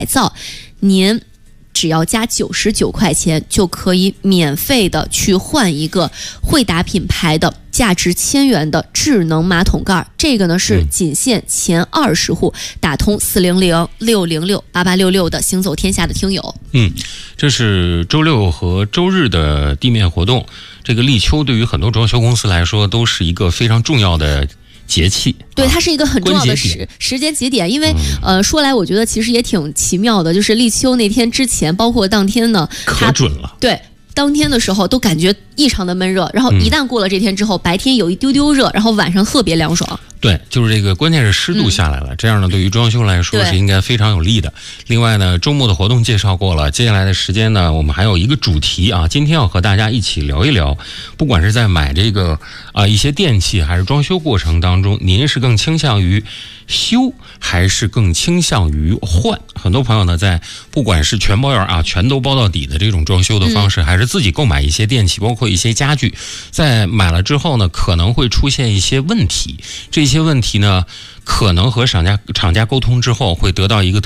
造，您只要加99块钱就可以免费的去换一个惠达品牌的价值1000元的智能马桶盖。这个呢是仅限前20户打通400-606-8866的行走天下的听友。 这是周六和周日的地面活动。这个立秋对于很多装修公司来说都是一个非常重要的节气， 对，它是一个很重要的时间节点。因为说来我觉得其实也挺奇妙的，就是立秋那天之前，包括当天呢， 可准了。 对，当天的时候都感觉异常的闷热，然后一旦过了这天之后，白天有一丢丢热，然后晚上特别凉爽。 对，就是这个，关键是湿度下来了，这样呢，对于装修来说是应该非常有利的。另外呢，周末的活动介绍过了，接下来的时间呢，我们还有一个主题啊，今天要和大家一起聊一聊，不管是在买这个一些电器还是装修过程当中，您是更倾向于修还是更倾向于换？很多朋友呢，在不管是全包圆全都包到底的这种装修的方式，还是自己购买一些电器，包括一些家具，在买了之后呢，可能会出现一些问题。这些问题呢，可能和厂家沟通之后，会得到一个